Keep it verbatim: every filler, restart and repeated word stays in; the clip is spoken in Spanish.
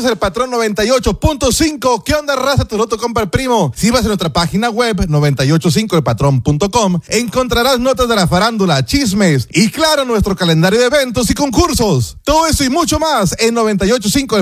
Escuchas el Patrón noventa y ocho punto cinco. ¿Qué onda, raza? Tu loto compra el primo. Si vas a nuestra página web noventa y ocho cinco el patrón punto com, encontrarás notas de la farándula, chismes y, claro, nuestro calendario de eventos y concursos. Todo eso y mucho más en noventa y ocho cinco el